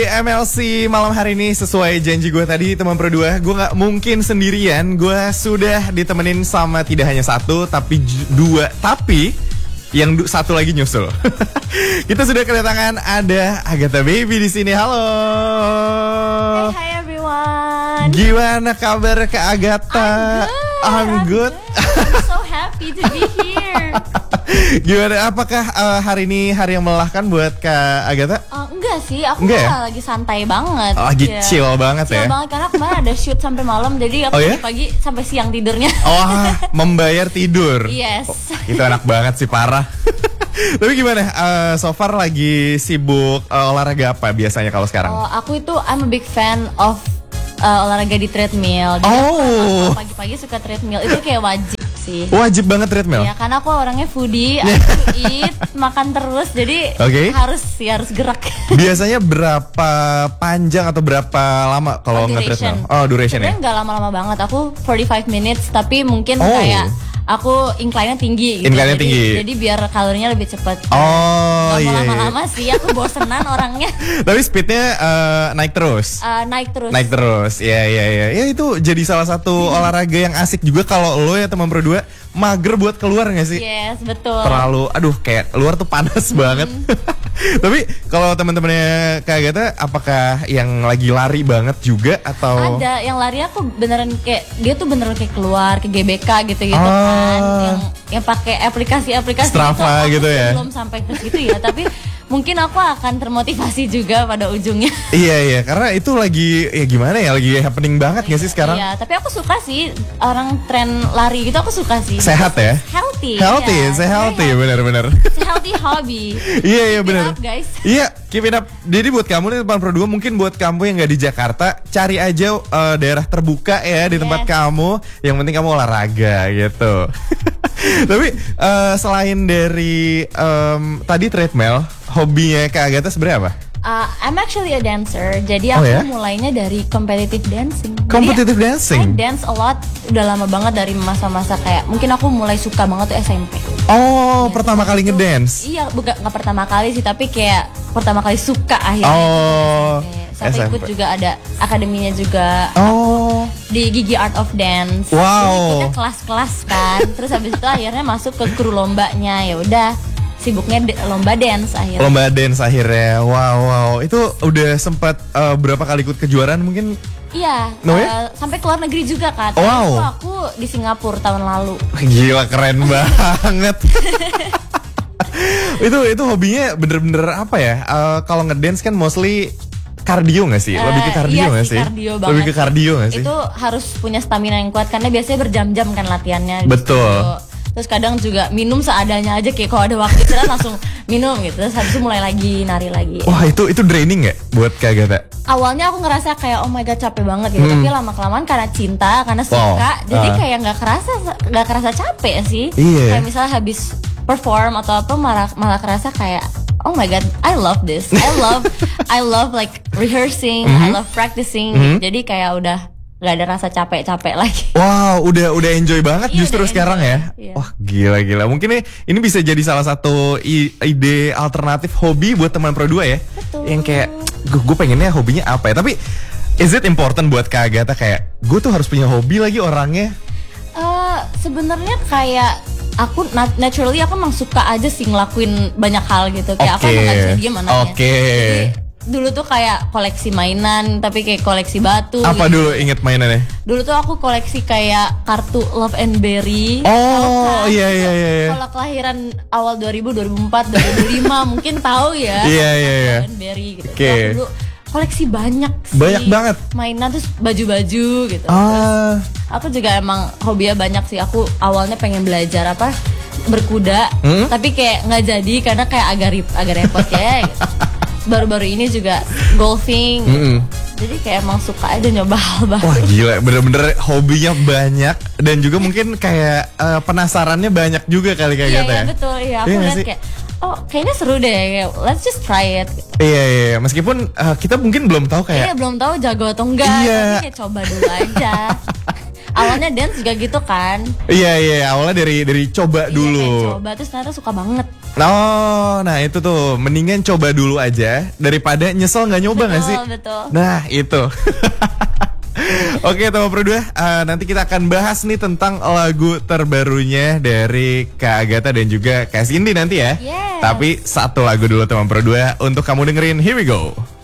MLC malam hari ini sesuai janji gue tadi teman pro 2, gue gak mungkin sendirian. Gue sudah ditemenin sama tidak hanya satu tapi dua, tapi yang satu lagi nyusul. Kita sudah kedatangan ada Agatha Baby di sini. Halo. Hi everyone. Gimana kabar Kak Agatha? I'm good. I'm so happy to be here. Gimana? Apakah hari ini hari yang melelahkan buat Kak Agatha? Enggak sih, aku lagi santai banget. Lagi chill banget ya? Chill banget karena kemarin ada shoot sampai malam, jadi aku pagi sampai siang tidurnya. Oh, membayar tidur. Yes. Oh, itu enak banget sih, parah. Tapi gimana? So far lagi sibuk olahraga apa biasanya kalau sekarang? Aku itu I'm a big fan of olahraga di treadmill. Jadi aku pagi-pagi suka treadmill. Itu kayak wajib sih. Wajib banget treadmill? Ya karena aku orangnya foodie, aku eat, makan terus. Jadi harus gerak. Biasanya berapa panjang atau berapa lama kalau nge-treadmill? Oh, duration ya? Sebenarnya nggak lama-lama banget. Aku 45 minutes, tapi mungkin kayak aku incline-nya tinggi gitu. Incline-nya tinggi. Jadi biar kalorinya lebih cepat. Oh, iya. Lama-lama sih, aku bosenan orangnya. Tapi speednya naik terus? Naik terus. Ya itu jadi salah satu olahraga yang asik juga kalau lo ya teman pro 2 mager buat keluar gak sih? Yes, betul. Terlalu, kayak luar tuh panas banget. Tapi kalau teman-temannya Kak Agatha, apakah yang lagi lari banget juga atau? Ada, yang lari aku beneran kayak dia tuh beneran kayak keluar ke GBK gitu kan, yang pakai aplikasi Strava gitu ya. Belum sampai ke situ ya, tapi mungkin aku akan termotivasi juga pada ujungnya. Iya, karena itu lagi gimana ya, lagi happening banget gak sih sekarang? Iya, tapi aku suka sih orang tren lari gitu, aku suka sih. Sehat ya? Healthy, benar-benar. Healthy hobby. Iya benar. Guys. Iya, keep it up. Jadi buat kamu nih teman pro 2, mungkin buat kamu yang nggak di Jakarta, cari aja daerah terbuka ya di tempat kamu. Yang penting kamu olahraga gitu. Tapi selain dari tadi treadmill, hobinya Kak Agatha sebenarnya apa? I'm actually a dancer, jadi aku mulainya dari competitive dancing. Competitive dancing? I dance a lot, udah lama banget dari masa-masa kayak mungkin aku mulai suka banget tuh SMP. Oh, ya, pertama kali ngedance? Iya, bukan nggak pertama kali sih, tapi kayak pertama kali suka akhirnya. Oh, sampai ikut juga ada akademinya juga. Oh, di Gigi Art of Dance. Wow. Jadi ikutnya kelas-kelas kan. Terus habis itu akhirnya masuk ke kru lombanya, ya udah. Sibuknya lomba dance akhirnya. Lomba dance akhirnya. Wow. Itu udah sempat berapa kali ikut kejuaraan mungkin? Iya. Sampai keluar negeri juga kan. Wow. Aku di Singapura tahun lalu. Gila, keren banget. Itu hobinya bener-bener apa ya? Kalau ngedance kan mostly kardio gak sih? Lebih ke kardio gak sih? Kardio banget. Lebih ke kardio gak sih? Itu harus punya stamina yang kuat karena biasanya berjam-jam kan latihannya. Betul. Terus kadang juga minum seadanya aja, kayak kalau ada waktu istirahat langsung minum gitu. Terus habis itu mulai lagi nari lagi. Wah, itu draining gak buat Kak Agatha? Awalnya aku ngerasa kayak oh my god capek banget gitu, tapi lama-kelamaan karena cinta, karena suka, jadi kayak nggak kerasa capek sih. Kayak misalnya habis perform atau apa malah kerasa kayak oh my god, I love this. I love like rehearsing, I love practicing. Jadi kayak udah gak ada rasa capek-capek lagi. Wow, udah enjoy banget justru sekarang ya. Iya. Wah, gila. Mungkin ini bisa jadi salah satu ide alternatif hobi buat teman pro 2 ya. Betul. Yang kayak gue pengennya hobinya apa ya. Tapi is it important buat Kak Agatha kayak gue tuh harus punya hobi lagi orangnya? Sebenarnya kayak aku naturally aku emang suka aja sih ngelakuin banyak hal gitu. Kayak aku emang gak bisa diem anaknya. Jadi dulu tuh kayak koleksi mainan, tapi kayak koleksi batu. Apa gitu. dulu inget mainannya? Dulu tuh aku koleksi kayak kartu Love and Berry. Oh, iya. Kalau kelahiran awal 2000, 2004, 2005 mungkin tahu ya. Iya. Love and Berry gitu. Aku dulu koleksi banyak sih. Banyak banget. Mainan terus baju-baju gitu. Terus aku juga emang hobinya banyak sih. Aku awalnya pengen belajar berkuda, tapi kayak nggak jadi karena kayak agak repot ya. Gitu. Baru-baru ini juga golfing. Jadi kayak emang suka aja nyoba hal baru. Wah gila, bener-bener hobinya banyak. Dan juga mungkin kayak penasarannya banyak juga kali kayak gitu ya. Iya betul, iya. Aku lihat kayak kayaknya seru deh, let's just try it. Iya. Meskipun kita mungkin belum tahu kayak. Iya, belum tahu jago atau enggak. Tapi kayak coba dulu aja. Awalnya dance juga gitu kan. Iya, awalnya dari coba dulu. Kayak coba terus ternyata suka banget. Oh, nah itu tuh mendingan coba dulu aja daripada nyesel nggak nyoba nggak sih? Betul. Nah itu. Oke teman Pro 2, nanti kita akan bahas nih tentang lagu terbarunya dari Kak Agatha dan juga Kak Cindy nanti ya. Yes. Tapi satu lagu dulu teman Pro 2 untuk kamu dengerin, here we go.